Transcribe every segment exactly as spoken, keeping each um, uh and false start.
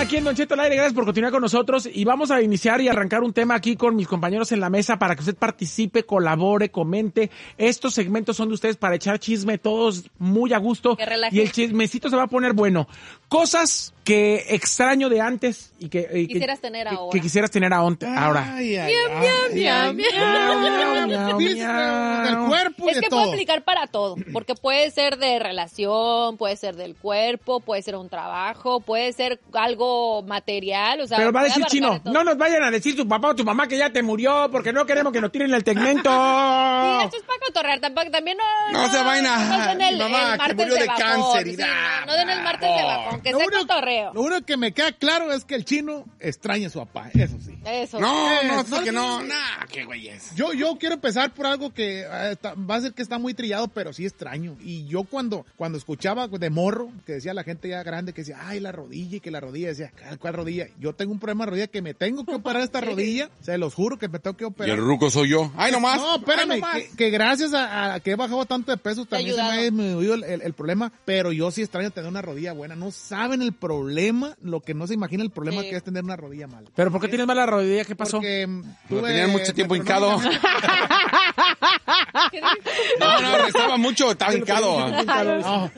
aquí en Don Cheto al aire, gracias por continuar con nosotros y vamos a iniciar y arrancar un tema aquí con mis compañeros en la mesa para que usted participe, colabore, comente. Estos segmentos son de ustedes para echar chisme todos muy a gusto y el chismecito se va a poner bueno. Cosas que extraño de antes y que, y quisieras que, tener ahora. Que quisieras tener a ahora. Ay, ay, miau, miau, miau, miau. Del cuerpo y es de que todo. puede aplicar para todo, porque puede ser de relación, puede ser del cuerpo, puede ser un trabajo, puede ser algo material, o sea. Pero va a decir Chino, no nos vayan a decir tu papá o tu mamá que ya te murió porque no queremos que nos tiren el tegmento. Sí, esto es para cotorrear, tampoco, también no. No, no se vayan a. No den el, mamá, el que martes murió de, de bajón, cáncer y sí, da. no, no den el martes de bajón, que sea cotorreo. Lo único que me queda claro es que el Chino extraña a su papá, eso sí. Eso. No, Eh, no, no, que no, nah, qué güey es. Yo, yo quiero empezar por algo que eh, está- va a ser que está muy trillado, pero sí extraño. Y yo cuando, cuando escuchaba de morro, que decía la gente ya grande, que decía, ay, la rodilla, y que la rodilla, decía, ¿cuál, cuál rodilla? Yo tengo un problema de rodilla que me tengo que operar esta rodilla, se los juro que me tengo que Y operar. el ruco soy yo. Ay, nomás. No, espérame, Ay, nomás. que, que gracias a, a que he bajado tanto de peso también se me ha disminuido el, el- el problema, pero yo sí extraño tener una rodilla buena. No saben el problema, lo que no se imagina el problema Sí. que es tener una rodilla mala. ¿Pero por qué tienes mala rodilla? ¿Qué pasó? Porque mm, Lo tuve- tenían mucho tiempo me hincado. tronó una- No, no, estaba mucho, estaba hincado. No.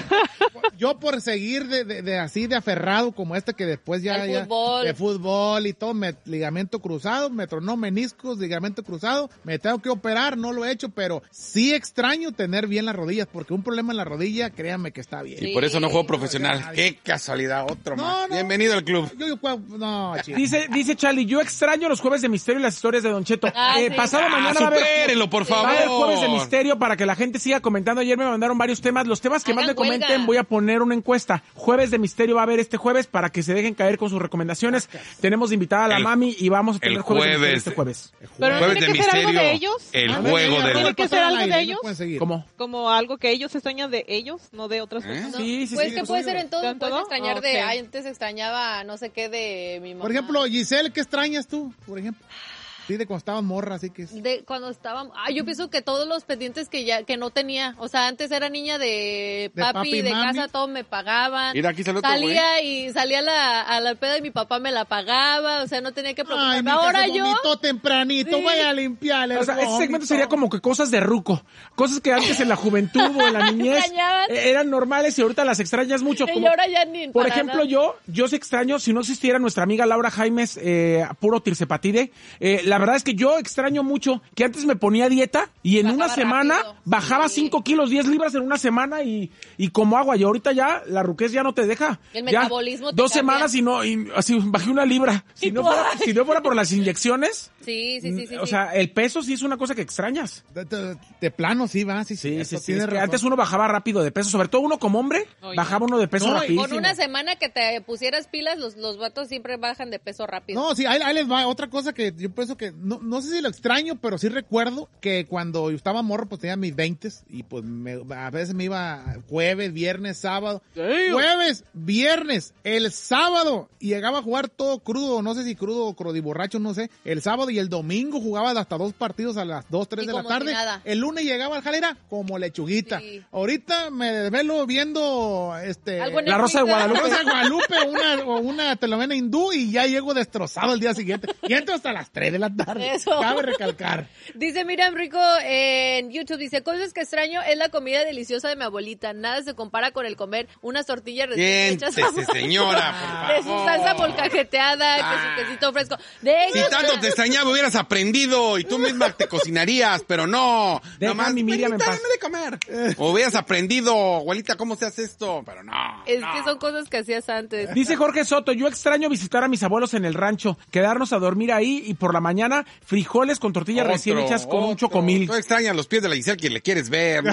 Yo por seguir de, de, de así de aferrado como este que después ya, Al ya fútbol. de fútbol y todo, me, ligamento cruzado, me tronó meniscos, ligamento cruzado, me tengo que operar, no lo he hecho, pero sí extraño tener bien las rodillas, porque un problema en la rodilla, créanme que está bien. Sí. Y por eso no juego profesional. Qué casualidad, otro No, más. no. Bienvenido al club. Yo, yo, no, chico. Dice, dice Charlie, yo extraño los jueves de misterio y las historias de Don Cheto. Ah, Eh, sí. pasado Ah, mañana va a haber, supérenlo, por va a haber favor. jueves de misterio para que la gente siga comentando. Ayer me mandaron varios temas. Los temas que más Hagan me comenten huelga. voy a poner una encuesta. Jueves de misterio va a haber este jueves para que se dejen caer con sus recomendaciones. Tenemos invitada a la El- mami y vamos a tener el jueves, de misterio jueves. este jueves. Pero no Jueves tiene de que ser algo misterio. de ellos. El A ver, juego ya, del. ¿Tiene que ser al algo aire, de no ellos? pueden seguir. ¿Cómo? Como algo que ellos extrañan de ellos, no de otras ¿Eh? personas. Sí, sí, Pues sí. que puede ser en todo, ¿En puedes todo? extrañar Ok. de, ay, antes extrañaba no sé qué de mi mamá. Por ejemplo, Giselle, ¿qué extrañas tú, por ejemplo? Sí, de cuando estabas morra, así que... es- De cuando estábamos, ah, yo pienso que todos los pendientes que ya que no tenía, o sea, antes era niña de De papi, papi y de mami. casa, todo me pagaban. Mira, aquí sale otro salía y salía a la, a la peda y mi papá me la pagaba, o sea, no tenía que Ay, preocuparme. mija, Ahora se yo, vomitó tempranito, Sí. vaya a limpiarle. O sea, el ese segmento vómito. sería como que cosas de ruco. Cosas que antes en la juventud o en la niñez Extrañabas. eh, eran normales y ahorita las extrañas mucho. y Como, ahora ya ni por para ejemplo, nada. yo yo sí extraño, si no existiera nuestra amiga Laura Jaimes, eh, puro tirsepatide, eh, la verdad es que yo extraño mucho que antes me ponía dieta y en Bajaba una semana rápido. bajaba Sí. cinco kilos, diez libras en una semana y, y como agua. Y ahorita ya la ruquez ya no te deja. El Ya, metabolismo te Dos cambia. semanas y no, y así bajé una libra. Si no fuera, si no fuera por las inyecciones, Sí, sí, sí, sí. o sí. sea, el peso sí es una cosa que extrañas. De, de- de plano, sí, va, sí, Sí, sí. sí, eso sí. tiene Es que razón. antes uno bajaba rápido de peso, sobre todo uno como hombre, Oye. bajaba uno de peso No, y rapidísimo. Con una semana que te pusieras pilas, los, los vatos siempre bajan de peso rápido. No, sí, ahí, ahí les va. Otra cosa que yo pienso que, no, no sé si lo extraño, pero sí recuerdo que cuando yo estaba morro, pues tenía mis veintes y pues me- a veces me iba jueves, viernes, sábado. Jueves, viernes, el sábado y llegaba a jugar todo crudo, no sé si crudo o crodiborracho, no sé. El sábado y el domingo jugaba hasta dos partidos a las dos, tres Y de la como si tarde. nada. El lunes llegaba al jalera como lechuguita. Sí. Ahorita me desvelo viendo este Algo en La Rosa de Netflix, Guadalupe. Rosa de Guadalupe o una, o una telenovela hindú y ya llego destrozado el día siguiente. Y entro hasta las tres de la tarde. Eso. Cabe recalcar. Dice Miriam Rico en YouTube, dice, cosas que extraño es la comida deliciosa de mi abuelita. Nada se compara con el comer unas tortillas recién hechas Siéntese, señora, por de su favor. salsa molcajeteada, que Ah. su quesito fresco. De Si ellos, tanto te extrañaba, hubieras aprendido y tú misma te cocinarías, pero no. Deja Nomás, a mi Miriam en "Abuelita, paz". dame de comer. O hubieras aprendido, abuelita, ¿cómo se hace esto? Pero no. es no. que son cosas que hacías antes. Dice Jorge Soto, yo extraño visitar a mis abuelos en el rancho, quedarnos a dormir ahí y por la mañana frijoles con tortillas Otro, recién hechas con un otro. chocomil. Tú extrañas los pies de la Giselle que le quieres ver.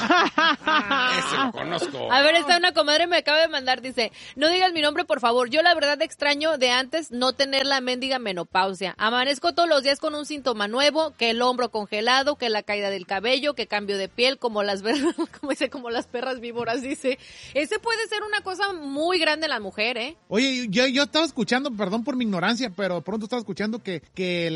Ese lo conozco. A ver, esta una comadre me acaba de mandar, dice, no digas mi nombre, por favor. Yo la verdad extraño de antes no tener la mendiga menopausia. Amanezco todos los días con un síntoma nuevo, que el hombro congelado, que la caída del cabello, que cambio de piel, como las ver- como dice, como las perras víboras, dice. Ese puede ser una cosa muy grande en la mujer, ¿eh? Oye, yo, yo estaba escuchando, perdón por mi ignorancia, pero pronto estaba escuchando que, que la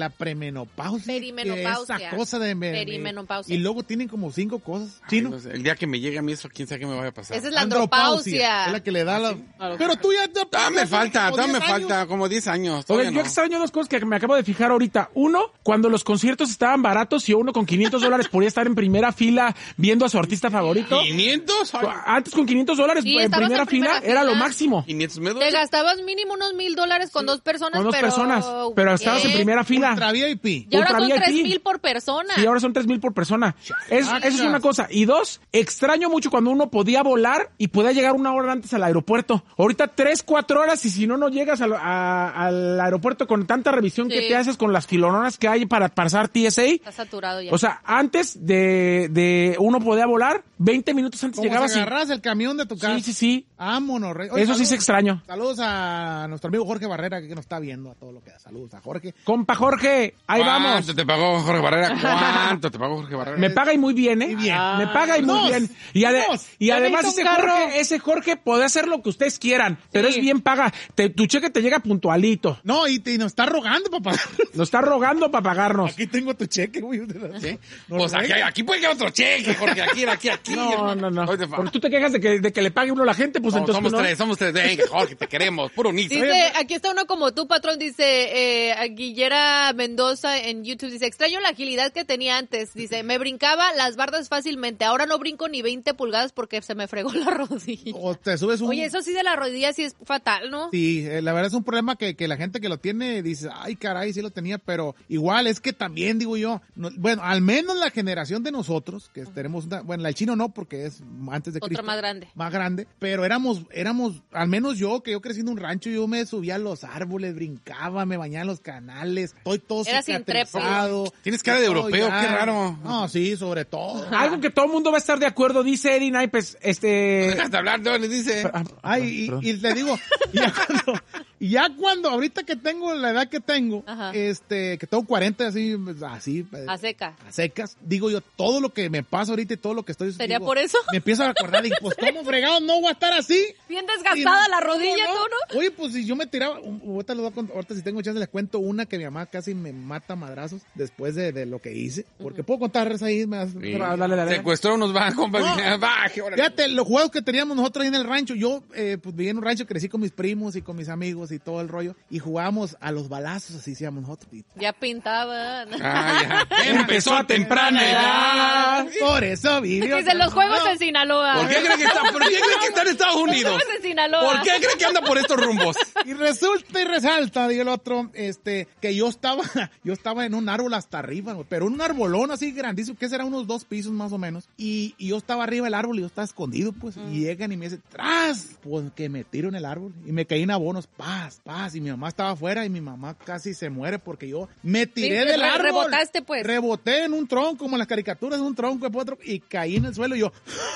la premenopausia. Perimenopausia. Esa cosa de... Me, Perimenopausia. Y luego tienen como cinco cosas. Chino. Ay, no sé, el día que me llegue a mí eso, quién sabe qué me vaya a pasar. Esa es la andropausia. Es la que le da la... Pero tú ya... ya Ah, me falta, como me diez falta años. como diez años. Oye, todavía yo no. extraño dos cosas que me acabo de fijar ahorita. Uno, cuando los conciertos estaban baratos y uno con quinientos dólares podía estar en primera fila viendo a su artista favorito. ¿quinientos? Ay, Antes con quinientos dólares Sí, en estabas primera, en primera fila, era fila. lo máximo. ¿quinientos me Te duele? gastabas mínimo unos mil dólares con dos personas, Con dos pero... personas, pero estabas en ¿qué? primera fila. Ultra V I P. Y ahora Ultra son V I P. tres mil por persona. Sí, ahora son tres mil por persona. Es, eso es una cosa. Y dos, extraño mucho cuando uno podía volar y podía llegar una hora antes al aeropuerto. Ahorita tres, cuatro horas y si no, no llegas al, a- al aeropuerto con tanta revisión Sí. que te haces con las filononas que hay para pasar T S A. Está saturado ya. O sea, antes de, de uno podía volar, veinte minutos antes Como llegabas si y... agarras el camión de tu casa. Sí, sí, sí. Vámonos, rey. Eso sí se extraño. Saludos a nuestro amigo Jorge Barrera, que nos está viendo a todo lo que da. Saludos a Jorge. Compa Jorge, ahí vamos. ¿Cuánto te pagó Jorge Barrera? ¿Cuánto te pagó Jorge Barrera? Me paga y muy bien, ¿eh? Muy bien. Me paga y muy Dos. bien. Y, ade- Dos. y Ya además necesito ese un carro. Jorge, ese Jorge puede hacer lo que ustedes quieran, pero Sí. es bien paga. Te- tu cheque te llega puntualito. No, y, te- y nos está rogando, papá. Nos está rogando para pagarnos. Aquí tengo tu cheque, güey. ¿Sí? No, Pues aquí, rey. aquí puede que otro cheque, Jorge. Aquí, aquí, aquí. No, no, no. Oye, fa- Porque tú te quejas de que, de que le pague uno a la gente, pues No, entonces somos tú no. tres, somos tres. Venga, Jorge, te queremos. Puro nito. Dice, aquí está uno como tú, patrón, dice, eh, a Guillera Mendoza en YouTube, dice, extraño la agilidad que tenía antes, dice, me brincaba las bardas fácilmente, ahora no brinco ni veinte pulgadas porque se me fregó la rodilla. O te subes un... Oye, eso sí de la rodilla sí es fatal, ¿no? Sí, eh, la verdad es un problema que, que la gente que lo tiene dice, ay, caray, sí lo tenía, pero igual es que también, digo yo, no- bueno, al menos la generación de nosotros, que tenemos una, bueno, el chino no, porque es antes de Otra Cristo. más grande. Más grande, pero éramos, éramos, al menos yo, que yo crecí en un rancho, yo me subía a los árboles, brincaba, me bañaba en los canales, estoy todo Eras cicatrizado. Tienes cara de todo europeo, ya. qué raro. No, sí, sobre todo. Algo que todo el mundo va a estar de acuerdo, dice Eddie Naipes, este... Dejas de hablar, no, le dice. Ah, Ay, perdón. y, y te digo, ya cuando, ya cuando, ahorita que tengo la edad que tengo, Ajá. este, que tengo cuarenta, así, así, eh, A seca. a secas, digo yo, todo lo que me pasa ahorita y todo lo que estoy... ¿Sería digo, por eso? Me empiezo a acordar, y pues, ¿cómo fregado no voy a estar así? Bien desgastada Sí, la rodilla, ¿tú, no? Oye, pues si yo me tiraba, um, ahorita, les voy a cont- ahorita si tengo chance les cuento una que mi mamá casi me mata a madrazos después de, de lo que hice, porque puedo contar esa ahí, me das- Sí. Dale, dale, dale. Secuestró unos bancos. No. Baje, órale. Fíjate, los juegos que teníamos nosotros ahí en el rancho, yo eh, pues vivía en un rancho, crecí con mis primos y con mis amigos y todo el rollo, y jugábamos a los balazos, así decíamos nosotros. Y- Ya pintaban. Ah, ya. Empezó a temprana edad. Por eso vivió. Dice, los juegos en Sinaloa. ¿Por qué cree que está, por qué cree que está en Estados Los Unidos? juegos en Sinaloa. ¿Por qué cree que anda por estos rumbos? Y resulta y resalta, digo el otro, este, que yo estaba, yo estaba en un árbol hasta arriba, güey, pero un arbolón así grandísimo, que será unos dos pisos más o menos, y, y yo estaba arriba del árbol y yo estaba escondido, pues, y llegan y me dicen, ¡tras! Pues que me tiro en el árbol, y me caí en abonos, paz, paz, y mi mamá estaba afuera, y mi mamá casi se muere porque yo me tiré Sí, del re- árbol. rebotaste, pues. Reboté en un tronco, como en las caricaturas, en un tronco, después otro, y caí en el suelo, y yo,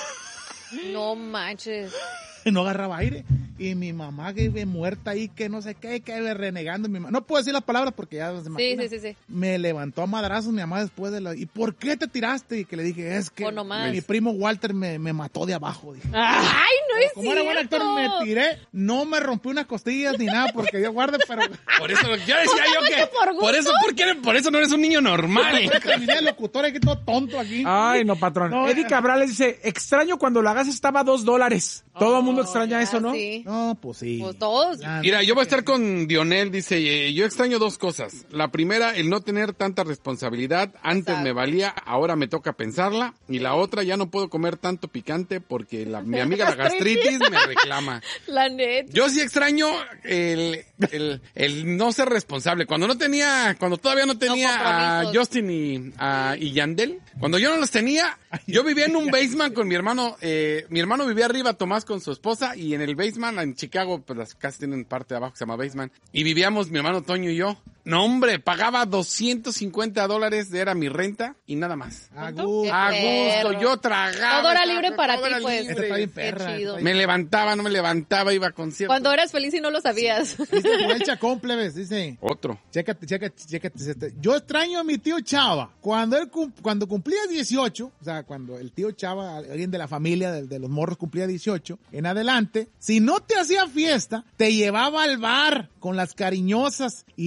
No manches. no agarraba aire. Y mi mamá que ve muerta ahí, que no sé qué, que ve renegando. Mi mamá. No puedo decir las palabras porque ya se Sí, imagina. sí, sí, sí. Me levantó a madrazos mi mamá después de la... ¿Y por qué te tiraste? Y que le dije, es que Oh, no más. mi primo Walter me, me mató de abajo. Dije. Ay, no es Como era buen actor, cierto. me tiré. No me rompí unas costillas ni nada porque yo guarde, pero... Por eso, yo decía yo que. por gusto? Por eso, ¿por qué? Por eso no eres un niño normal. Terminé el locutor aquí todo tonto aquí. Ay, no, patrón. No, Eddie eh. Cabrales dice, extraño cuando la gas estaba a dos dólares. Todo el mundo extraña Ah, eso, ¿no? sí. No, pues sí. Pues todos. Ya, Mira, yo voy a estar con Dionel, dice, eh, yo extraño dos cosas. La primera, el no tener tanta responsabilidad. Antes Exacto. me valía, ahora me toca pensarla. Y la otra, ya no puedo comer tanto picante porque la, mi amiga la gastritis me reclama. La neta. Yo sí extraño el, el, el no ser responsable. Cuando no tenía, cuando todavía no tenía a compromisos. Justin y, a, y Yandel, cuando yo no los tenía, yo vivía en un basement con mi hermano, eh, mi hermano vivía arriba, Tomás, con su esposa, y en el basement, en Chicago, pues las casas tienen parte de abajo que se llama basement, y vivíamos mi hermano Toño y yo. No, hombre, pagaba doscientos cincuenta dólares, era mi renta, y nada más. A Qué gusto. A perro. gusto, yo tragaba. Todo era tragaba, libre para todo ti, era pues. libre. Esta está bien Qué perra. chido. esta está Me levantaba, no me levantaba, iba a conciertos. Cuando eras feliz y no lo sabías. Dice Joel Chacón, plebes, dice... Otro. Chécate, chécate, chécate. este. Yo extraño a mi tío Chava. Cuando él cum- cuando cumplía dieciocho, o sea, cuando el tío Chava, alguien de la familia de, de los morros cumplía dieciocho, en adelante, si no te hacía fiesta, te llevaba al bar con las cariñosas y te hacía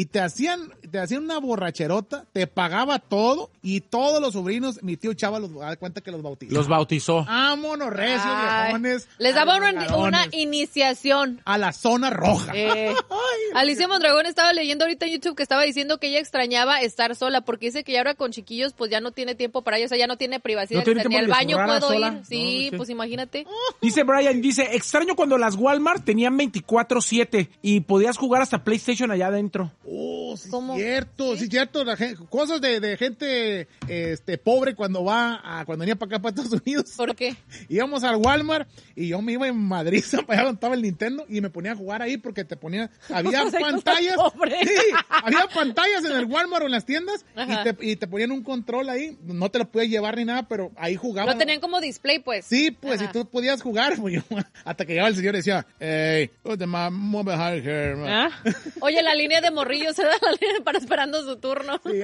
hacían, te hacían una borracherota, te pagaba todo y todos los sobrinos, mi tío Chava los da cuenta que los bautizó. Los bautizó. Vámonos, recios, Ay, viejones. les daba una, alogadones, una iniciación. a la zona roja. Eh, Alicia Mondragón estaba leyendo ahorita en YouTube que estaba diciendo que ella extrañaba estar sola porque dice que ya ahora con chiquillos pues ya no tiene tiempo para ellos, o sea, ya no tiene privacidad, No tiene ni tiempo al de baño zurrar puedo sola. ir. Sí, No, pues sí. imagínate. Dice Brian, dice, extraño cuando las Walmart tenían veinticuatro siete y podías jugar hasta PlayStation allá adentro. Oh, sí, ¿Cómo? cierto, sí, cierto. La gen- cosas de, de gente este, pobre cuando va a, cuando venía para acá, para Estados Unidos. ¿Por qué? Íbamos al Walmart y yo me iba en Madrid, para allá donde estaba el Nintendo, y me ponía a jugar ahí porque te ponía, había O sea, pantallas, cosas pobres. sí, había pantallas en el Walmart o en las tiendas Ajá. y te, y te ponían un control ahí, no te lo podías llevar ni nada, pero ahí jugabas. Lo tenían como display, pues. Sí, pues, Ajá. y tú podías jugar, pues, yo, hasta que llegaba el señor y decía, hey, what's the man, move behind here, man?" Ah, Oye, la línea de morrillos se da la línea para esperando su turno. Sí,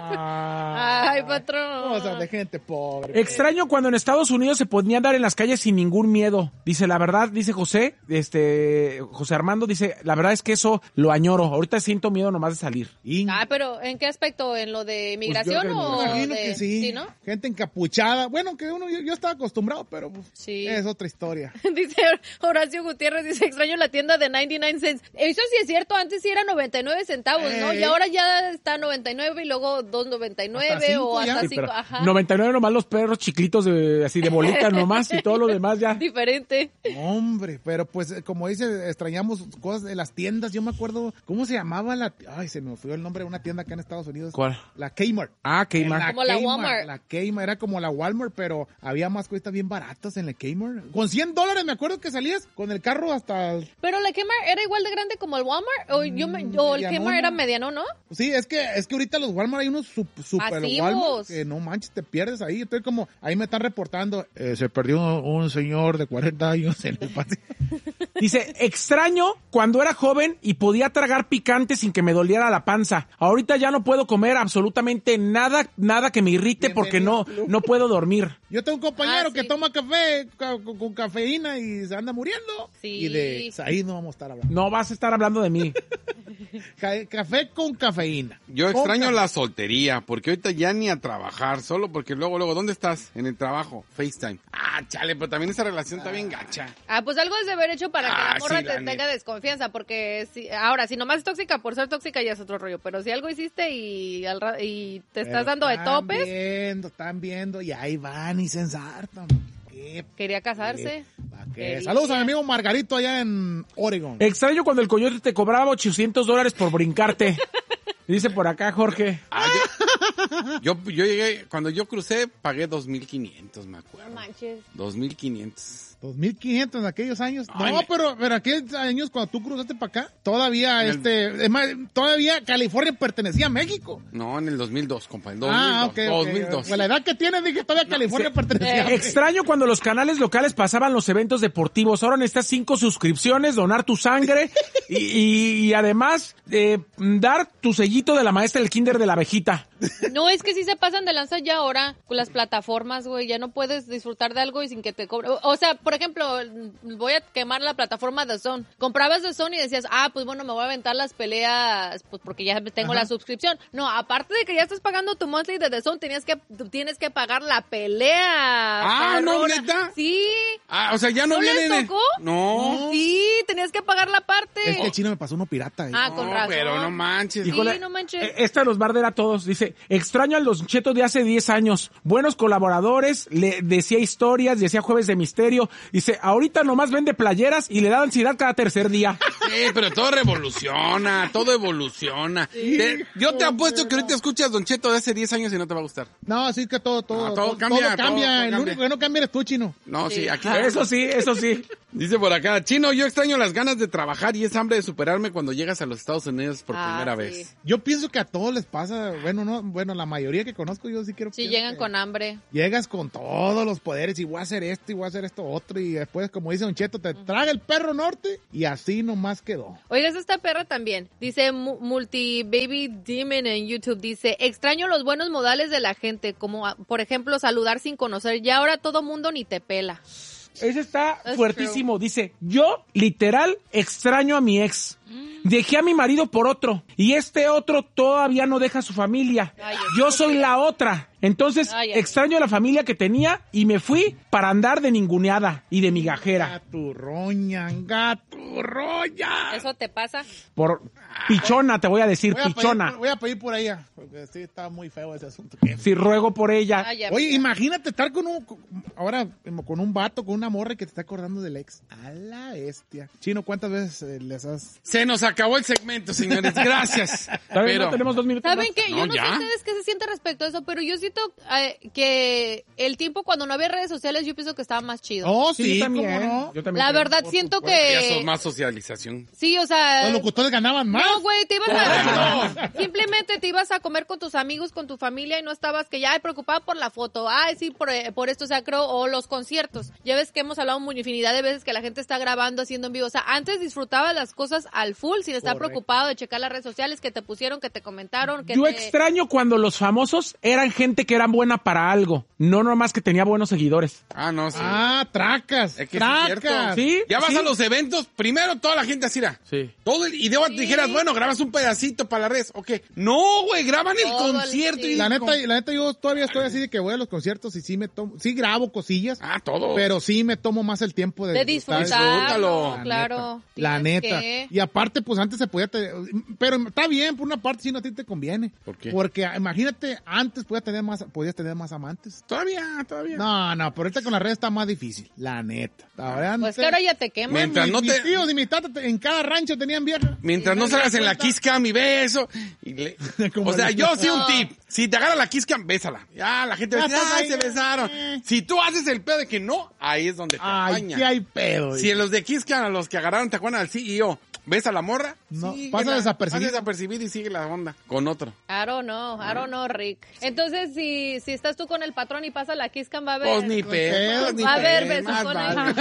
ah, Ay, patrón. Cosas de gente pobre. Extraño cuando en Estados Unidos se podía andar en las calles sin ningún miedo. Dice, la verdad, dice José, este, José Armando, dice, la verdad es que eso lo añoro. Ahorita siento miedo nomás de salir. Y- Ah, pero ¿en qué aspecto? ¿En lo de inmigración creo que o Me imagino de- que sí. ¿no? Gente encapuchada. Bueno, que uno yo, yo estaba acostumbrado, pero pues, Sí. es otra historia. Dice Horacio Gutiérrez, dice, extraño la tienda de noventa y nueve cents. Eso sí es cierto, antes sí era noventa y nueve centavos, ¿no? Ey. Y ahora ya está noventa y nueve y luego dos noventa y nueve Hasta cinco o ya. hasta Sí, Sí, cinco, pero ajá. noventa y nueve nomás los perros chiclitos de, así de bolita nomás y todo lo demás ya. Diferente. Hombre, pero pues eh, como dice, extrañamos cosas de las tiendas. Yo me acuerdo, ¿cómo se llamaba la? Ay, se me fue el nombre de una tienda acá en Estados Unidos. ¿Cuál? La Kmart. Ah, Kmart. Como la Walmart. La Kmart, era como la Walmart, pero había más cosas bien baratas en la Kmart. Con cien dólares me acuerdo que salías con el carro hasta... el- Pero la Kmart era igual de grande como el Walmart o, yo me- o el medianona. Kmart era mediano, ¿no? Sí, es que es que ahorita los Walmart hay unos sup- super Masivos. Walmart que no manches, te pierdes ahí. Estoy como, ahí me están reportando, eh, se perdió un, un señor de cuarenta años en el patio. Dice, extraño cuando era joven y podía tragar picante sin que me doliera la panza. Ahorita ya no puedo comer absolutamente nada, nada que me irrite porque no, no puedo dormir. Yo tengo un compañero Ah, que sí. toma café ca- con, con cafeína y se anda muriendo. Sí. Y de ahí no vamos a estar hablando. No vas a estar hablando de mí. Ca- café con cafeína. Yo Con extraño ca- la soltería, porque ahorita ya ni a trabajar, solo porque luego, luego, ¿dónde estás? En el trabajo, FaceTime. Ah, chale, pero también esa relación está bien gacha. Ah, pues algo es de haber hecho para que Ah, la morra sí, la te neta. tenga desconfianza, porque si, ahora, si nomás es tóxica por ser tóxica ya es otro rollo, pero si algo hiciste y, al ra- y te Pero estás dando de están topes, viendo, están viendo y ahí van y se ensartan. ¿Qué? quería casarse. ¿Pa' qué? Quería. Saludos a mi amigo Margarito allá en Oregon. Extraño cuando el coyote te cobraba ochocientos dólares por brincarte. Dice por acá Jorge. Ah, yo, yo, yo llegué, cuando yo crucé, pagué dos mil quinientos, me acuerdo. No manches. dos mil quinientos. dos mil quinientos en aquellos años. Ay, no, me- pero, pero aquellos años cuando tú cruzaste para acá, todavía, En el- este, es más, todavía California pertenecía a México. No, en el dos mil dos, compa, en Ah, dos mil dos. ok, ok. dos mil dos. Pues la edad que tienes, dije, todavía California sí. pertenecía a México. Extraño cuando los canales locales pasaban los eventos deportivos. Ahora necesitas cinco suscripciones, donar tu sangre y, y- y además eh, dar tu sellito de la maestra del kinder de la abejita. No, es que sí se pasan de lanza ya ahora con las plataformas, güey. Ya no puedes disfrutar de algo y sin que te cobre. O, o sea, por ejemplo, voy a quemar la plataforma de Zone. Comprabas de Zone y decías, ah, pues bueno, me voy a aventar las peleas, pues porque ya tengo Ajá. la suscripción. No, aparte de que ya estás pagando tu monthly de The Zone, tenías que, tú tienes que pagar la pelea. Ah, ¿no, perrona. neta? Sí. Ah, o sea, ya no, ¿No les viene. de- tocó? No. Sí, tenías que pagar la parte. Es que el chino me pasó uno pirata. ahí. Ah, con No, razón. pero no manches. Sí, Híjole, no manches. eh, Esta los va a arder a todos. Dice, extraño a los chetos de hace diez años. Buenos colaboradores, le decía historias, decía jueves de misterio. Dice, ahorita nomás vende playeras y le da ansiedad cada tercer día. Sí, pero todo revoluciona, todo evoluciona. Te- yo te apuesto que ahorita escuchas Don Cheto de hace diez años y no te va a gustar. No, sí que todo, todo, No, todo cambia, todo- todo El cambia. único que no cambia eres tú, chino. No, sí, Sí. aquí. Eso sí, eso sí. Dice por acá, Chino, yo extraño las ganas de trabajar y esa hambre de superarme cuando llegas a los Estados Unidos por Ah, primera sí. vez. Yo pienso que a todos les pasa, bueno, no, bueno, la mayoría que conozco yo sí quiero. Sí, pienso llegan que con hambre. Llegas con todos los poderes y voy a hacer esto y voy a hacer esto otro y después, como dice Don Cheto, te traga el perro norte y así nomás quedó. Oigas, esta perra también. Dice Mu- Multi Baby Demon en YouTube. Dice, extraño los buenos modales de la gente, como a- por ejemplo saludar sin conocer. Ya ahora todo mundo ni te pela. Ese está That's fuertísimo. Dice, yo literal extraño a mi ex. dejé a mi marido por otro y este otro todavía no deja a su familia. Ay, Yo soy la otra. Entonces, Ay, ay. extraño a la familia que tenía y me fui para andar de ninguneada y de migajera. Gaturroña, gaturroña. ¿Eso te pasa? Por pichona, te voy a decir, Voy a, pichona. pedir, voy a pedir por ella, porque sí está muy feo ese asunto. Si ruego por ella. Ay, Oye, amiga. imagínate estar con un, con- ahora con un vato, con una morra que te está acordando del ex. A la bestia. Chino, ¿cuántas veces eh, les has...? Se nos acabó el segmento, señores. Gracias. ¿Saben? Pero No tenemos dos minutos ¿Saben más. qué? Yo No, no sé ya. ustedes qué se siente respecto a eso, pero yo siento eh, que el tiempo cuando no había redes sociales, yo pienso que estaba más chido. Oh, Sí, sí, yo también. ¿cómo no? Yo también La creo. verdad, siento ya sos que... más socialización. Sí, o sea... Los locutores ganaban más. No, güey, te ibas a... Simplemente te ibas a comer con tus amigos, con tu familia y no estabas que ya ay, preocupada por la foto. Ay, sí, por, por esto, o sea, creo, o los conciertos. Ya ves que hemos hablado muy infinidad de veces que la gente está grabando, haciendo en vivo. O sea, antes disfrutabas las cosas al full sin estar Correcto. preocupado de checar las redes sociales que te pusieron, que te comentaron, que Yo te... extraño cuando los famosos eran gente que era buena para algo, no nomás que tenía buenos seguidores. Ah, no, sí. Ah, tracas, Es que sí es cierto. tracas. ¿Sí? Ya vas ¿Sí? a los eventos, primero toda la gente así era. Sí. Todo el, y de Sí. dijeras, bueno, grabas un pedacito para la red. Ok. No, güey, graban el Todo el- concierto. sí. y La con- neta, la neta, yo todavía estoy así de que voy a los conciertos y sí me tomo, sí grabo cosillas, Ah, todo. pero sí me tomo más el tiempo de, De disfrutar. disfrutarlo, La claro. La Tienes neta. que- Y aparte, pues antes se podía tener, pero está bien, por una parte sí no a ti te conviene. ¿Por qué? Porque imagínate, antes podías tener más, podías tener más amantes. Todavía, todavía. No, no, pero ahorita con la red está más difícil, la neta. Ahora Pues que ahora ya te queman. Mientras mis, no te- mis tíos y mis tatas te- en cada rancho tenían vieja. Mientras Y no me salgas das en la cuenta. kiss cam y beso. Y le- Como O sea, le- yo sí un No. tip. Si te agarra la kiss cam, bésala. Ya, la gente va a Ya decir, estás ay, ahí, se ya. besaron. Eh. Si tú haces el pedo de que no, ahí es donde te Ay, apaña. qué hay pedo. Si en los de kiss cam, a los que agarraron, te acuerdan al C E O, ves a la morra, No, síguela. pasa desapercibido. Pasa desapercibido y sigue la onda con otro. I don't know, I don't know, Rick. Entonces, si, si estás tú con el patrón y pasa la kiss cam, va a haber... Pues ni pedo, pedo, ni Va a haber pedo, más besucones. vale.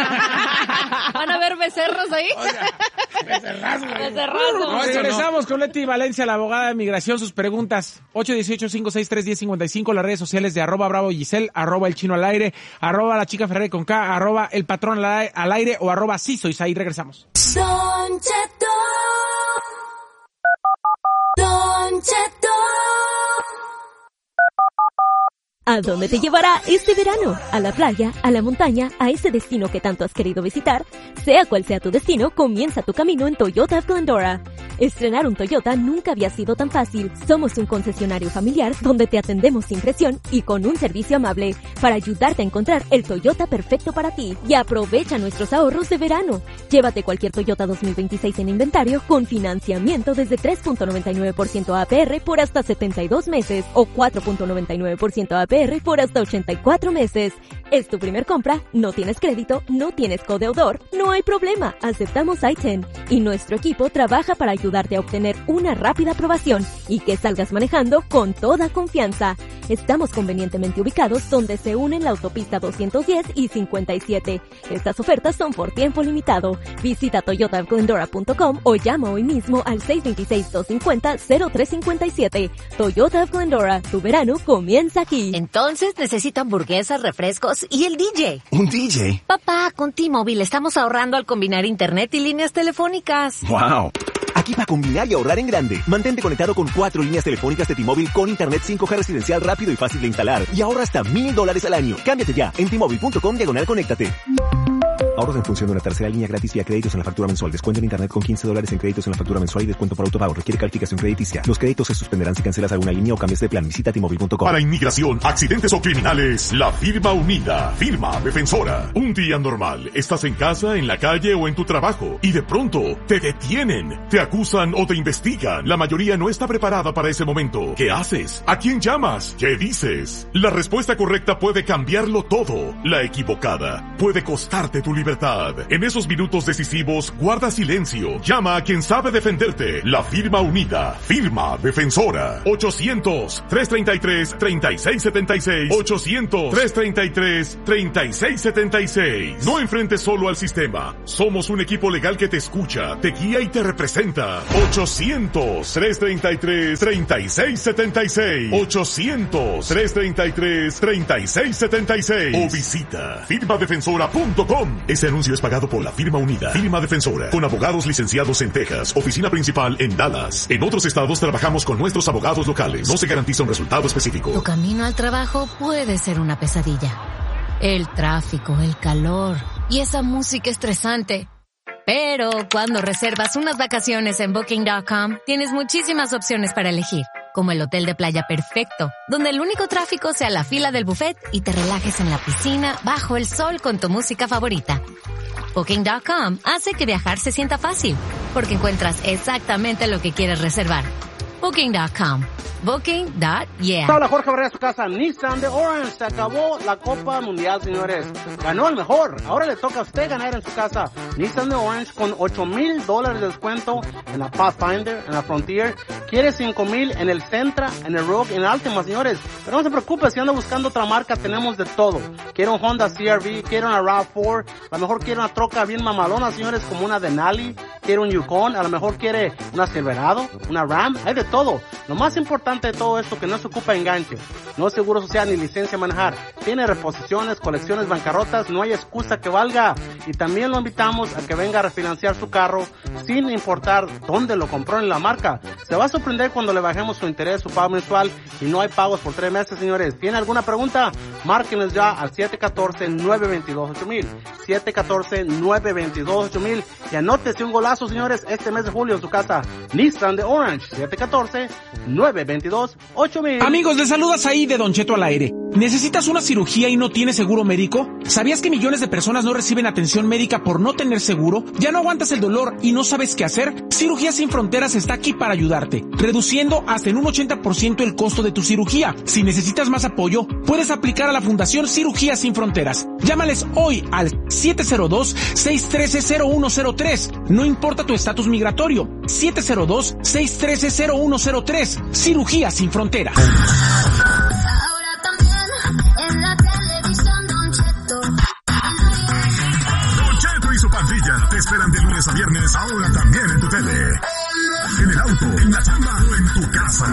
Van a haber becerros ahí. Oiga, Becerrazos. No, eso Regresamos con Leti Valencia, la abogada de migración. Sus preguntas, ocho uno ocho, cinco seis tres, uno cero cinco cinco, las redes sociales de arroba bravo Giselle, arroba el chino al aire, arroba la chica Ferrari con K, arroba el patrón al aire, al aire o arroba sí sois. Ahí regresamos. Don Cheto. Don Cheto. ¿A dónde te llevará este verano? ¿A la playa? ¿A la montaña? ¿A ese destino que tanto has querido visitar? Sea cual sea tu destino, comienza tu camino en Toyota of Glendora. Estrenar un Toyota nunca había sido tan fácil. Somos un concesionario familiar donde te atendemos sin presión y con un servicio amable para ayudarte a encontrar el Toyota perfecto para ti. Y aprovecha nuestros ahorros de verano. Llévate cualquier Toyota dos mil veintiséis en inventario con financiamiento desde tres punto noventa y nueve por ciento A P R por hasta setenta y dos meses o cuatro punto noventa y nueve por ciento A P R por hasta ochenta y cuatro meses. ¿Es tu primer compra? ¿No tienes crédito? ¿No tienes codeudor? No hay problema, aceptamos I diez y nuestro equipo trabaja para ayudarte a obtener una rápida aprobación y que salgas manejando con toda confianza. Estamos convenientemente ubicados donde se unen la autopista doscientos diez y cincuenta y siete. Estas ofertas son por tiempo limitado. Visita toyota glendora punto com o llama hoy mismo al seis dos seis, dos cinco cero, cero tres cinco siete. Toyota of Glendora, tu verano comienza aquí. Entonces necesito hamburguesas, refrescos y el D J. ¿Un D J? Papá, con T-Mobile estamos ahorrando al combinar internet y líneas telefónicas. ¡Wow! Aquí para combinar y ahorrar en grande. Mantente conectado con cuatro líneas telefónicas de T-Mobile con internet cinco G residencial rápido y fácil de instalar. Y ahorra hasta mil dólares al año. Cámbiate ya en T-Mobile punto com diagonal conéctate. Ahorros en función de una tercera línea gratis y a créditos en la factura mensual. Descuento en internet con quince dólares en créditos en la factura mensual y descuento por autopago. Requiere calificación crediticia. Los créditos se suspenderán si cancelas alguna línea o cambias de plan. Visita T Mobile punto com. Para inmigración, accidentes o criminales, la firma unida, firma defensora. Un día normal, estás en casa, en la calle o en tu trabajo y de pronto te detienen, te acusan o te investigan. La mayoría no está preparada para ese momento. ¿Qué haces? ¿A quién llamas? ¿Qué dices? La respuesta correcta puede cambiarlo todo. La equivocada puede costarte tu libertad. En esos minutos decisivos, guarda silencio. Llama a quien sabe defenderte. La firma unida, firma defensora. ochocientos, tres treinta y tres, treinta y seis setenta y seis. ochocientos, tres treinta y tres, treinta y seis setenta y seis. No enfrentes solo al sistema. Somos un equipo legal que te escucha, te guía y te representa. ochocientos, tres treinta y tres, treinta y seis setenta y seis. ochocientos, tres treinta y tres, treinta y seis setenta y seis. O visita firma defensora punto com. Este anuncio es pagado por la firma Unida, firma defensora, con abogados licenciados en Texas, oficina principal en Dallas. En otros estados trabajamos con nuestros abogados locales. No se garantiza un resultado específico. Tu camino al trabajo puede ser una pesadilla. El tráfico, el calor y esa música estresante. Pero cuando reservas unas vacaciones en Booking punto com, tienes muchísimas opciones para elegir, como el hotel de playa perfecto, donde el único tráfico sea la fila del buffet y te relajes en la piscina bajo el sol con tu música favorita. Booking punto com hace que viajar se sienta fácil, porque encuentras exactamente lo que quieres reservar. Booking punto com. Booking punto yeah. Habla Jorge Barrera, su casa. Nissan de Orange. Se acabó la Copa Mundial, señores. Ganó el mejor. Ahora le toca a usted ganar en su casa. Nissan de Orange con ocho mil dólares de descuento en la Pathfinder, en la Frontier. Quiere cinco mil en el Sentra, en el Rogue, en el Altima, señores. Pero no se preocupe, si anda buscando otra marca, tenemos de todo. Quiere un Honda C R V, quiere una RAV cuatro, a lo mejor quiere una troca bien mamalona, señores, como una Denali. Quiere un Yukon, a lo mejor quiere una Silverado, una Ram. Hay de todo. Lo más importante de todo esto que no se ocupa enganche, no es seguro social ni licencia a manejar, tiene reposiciones, colecciones, bancarrotas, no hay excusa que valga. Y también lo invitamos a que venga a refinanciar su carro sin importar dónde lo compró en la marca. Se va a sorprender cuando le bajemos su interés, su pago mensual, y no hay pagos por tres meses, señores. ¿Tiene alguna pregunta? Márquenos ya al siete uno cuatro, nueve dos dos, ocho mil, siete uno cuatro, nueve dos dos, ocho mil, y anótese un golazo, señores, este mes de julio en su casa. Nissan de Orange, siete uno cuatro, nueve dos dos, ocho mil. Amigos, les saludas ahí de Don Cheto al aire. ¿Necesitas una cirugía y no tienes seguro médico? ¿Sabías que millones de personas no reciben atención médica por no tener seguro? ¿Ya no aguantas el dolor y no sabes qué hacer? Cirugías Sin Fronteras está aquí para ayudarte, reduciendo hasta en un ochenta por ciento el costo de tu cirugía. Si necesitas más apoyo, puedes aplicar a la Fundación Cirugías Sin Fronteras. Llámales hoy al siete cero dos, seis uno tres, cero uno cero tres. No importa tu estatus migratorio. siete cero dos, seis uno tres, cero uno cero tres. Cirugías Sin Fronteras. Ahora también en la televisión Don Cheto. Don Cheto y su pandilla te esperan de lunes a viernes, ahora también en tu tele. En el auto, en la chamba o en tu casa.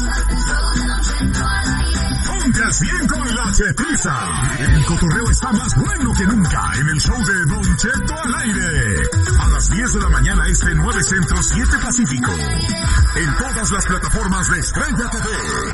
Ponte al cien con la chetiza. El cotorreo está más bueno que nunca en el show de Don Cheto al aire. A las diez de la mañana este, nueve Centro, siete Pacífico. En todas las plataformas de Estrella T V.